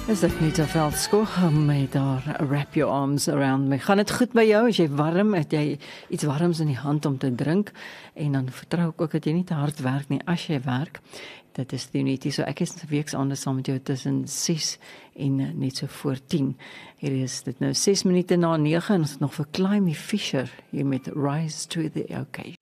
Is dit nie te veldskog met daar wrap your arms around me? Gaan dit goed by jou? As jy warm, het jy iets warms in die hand om te drink? En dan vertrou ek ook dat jy nie te hard werk nie as jy werk. Dit is die Unity, so ek is weeks anders saam met jou tussen 6 en net so voor 10. Hier is dit nou 6 minute na 9 en ons het nog vir Climie Fisher hier met Rise to the Occasion.